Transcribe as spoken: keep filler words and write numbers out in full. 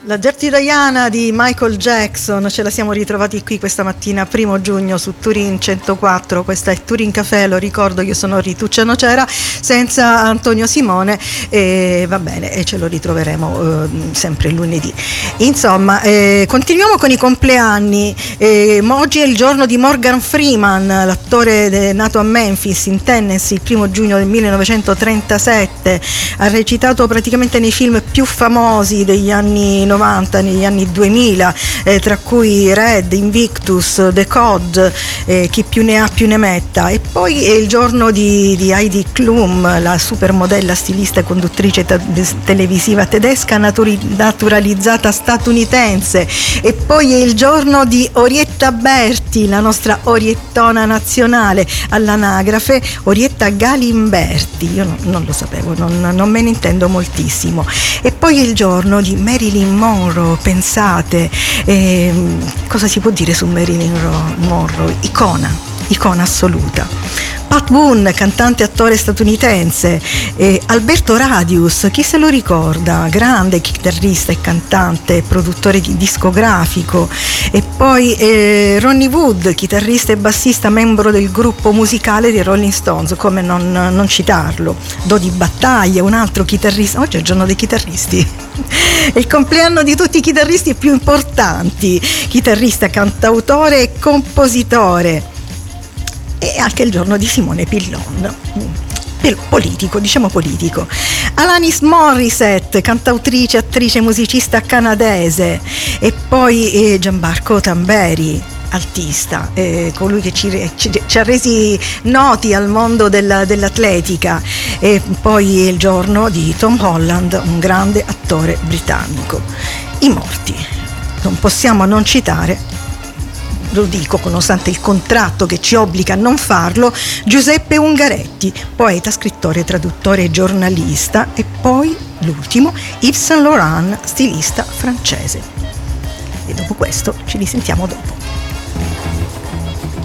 La Dirty Diana di Michael Jackson, ce la siamo ritrovati qui questa mattina, primo giugno, su Turin centoquattro. Questa è Turin Café, lo ricordo, io sono Rituccia Nocera senza Antonio Simone, e va bene, e ce lo ritroveremo eh, sempre lunedì. Insomma, eh, continuiamo con i compleanni. Eh, oggi è il giorno di Morgan Freeman, l'attore de, nato a Memphis in Tennessee il primo giugno del millenovecentotrentasette. Ha recitato praticamente nei film più famosi degli anni novanta, negli anni duemila, eh, tra cui Red, Invictus, The Cod, eh, chi più ne ha più ne metta. E poi è il giorno di, di Heidi Klum, la supermodella, stilista e conduttrice te- televisiva tedesca naturi- naturalizzata statunitense. E poi è il giorno di Orietta Berti, la nostra oriettona nazionale, all'anagrafe Orietta Galimberti. Io no, non lo sapevo, non, non me ne intendo moltissimo. E poi è il giorno di Marilyn Monroe, pensate, eh, cosa si può dire su Marilyn Monroe? Icona, icona assoluta. Pat Boone, cantante e attore statunitense. eh, Alberto Radius, chi se lo ricorda? Grande chitarrista e cantante, produttore discografico. E poi eh, Ronnie Wood, chitarrista e bassista, membro del gruppo musicale dei Rolling Stones, come non, non citarlo. Dodi Battaglia, un altro chitarrista. Oggi è il giorno dei chitarristi. È il compleanno di tutti i chitarristi più importanti, chitarrista, cantautore e compositore. E anche il giorno di Simone Pillon, politico, diciamo politico. Alanis Morissette, cantautrice, attrice, musicista canadese. E poi eh, Gianmarco Tamberi, artista, eh, colui che ci, ci, ci ha resi noti al mondo della, dell'atletica. E poi è il giorno di Tom Holland, un grande attore britannico. I morti non possiamo non citare, lo dico nonostante il contratto che ci obbliga a non farlo, Giuseppe Ungaretti, poeta, scrittore, traduttore e giornalista. E poi l'ultimo, Yves Saint Laurent, stilista francese. E dopo questo ci risentiamo dopo.